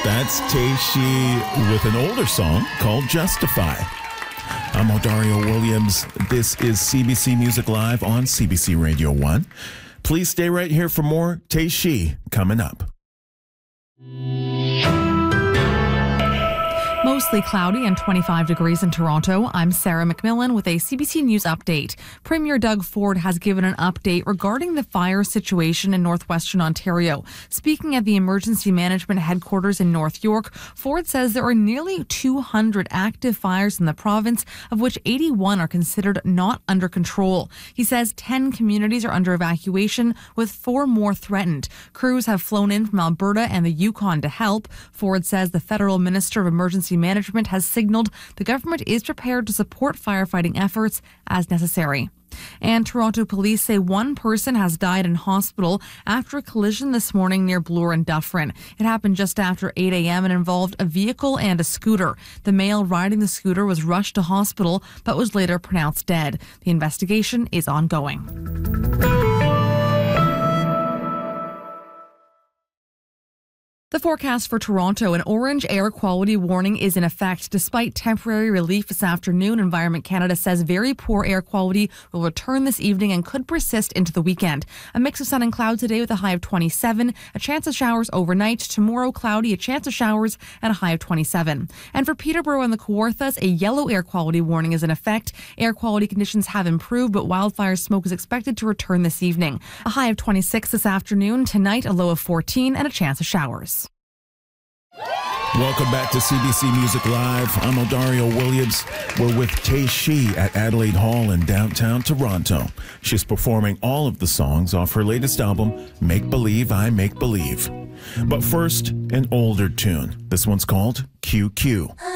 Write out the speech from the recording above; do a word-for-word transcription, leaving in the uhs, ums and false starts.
That's Tayshia with an older song called Justify. I'm Odario Williams. This is C B C Music Live on C B C Radio one. Please stay right here for more Tayshia coming up. Mostly cloudy and twenty-five degrees in Toronto. I'm Sarah McMillan with a C B C News update. Premier Doug Ford has given an update regarding the fire situation in northwestern Ontario. Speaking at the Emergency Management Headquarters in North York, Ford says there are nearly two hundred active fires in the province, of which eighty-one are considered not under control. He says ten communities are under evacuation, with four more threatened. Crews have flown in from Alberta and the Yukon to help. Ford says the Federal Minister of Emergency Management has signaled the government is prepared to support firefighting efforts as necessary. And Toronto police say one person has died in hospital after a collision this morning near Bloor and Dufferin. It happened just after eight a.m. and involved a vehicle and a scooter. The male riding the scooter was rushed to hospital but was later pronounced dead. The investigation is ongoing. The forecast for Toronto: an orange air quality warning is in effect. Despite temporary relief this afternoon, Environment Canada says very poor air quality will return this evening and could persist into the weekend. A mix of sun and cloud today with a high of twenty-seven, a chance of showers overnight. Tomorrow, cloudy, a chance of showers, and a high of twenty-seven. And for Peterborough and the Kawarthas, a yellow air quality warning is in effect. Air quality conditions have improved, but wildfire smoke is expected to return this evening. A high of twenty-six this afternoon. Tonight, a low of fourteen and a chance of showers. Welcome back to C B C Music Live. I'm Odario Williams. We're with Tayshia at Adelaide Hall in downtown Toronto. She's performing all of the songs off her latest album, Make Believe I Make Believe. But first, an older tune. This one's called Q Q.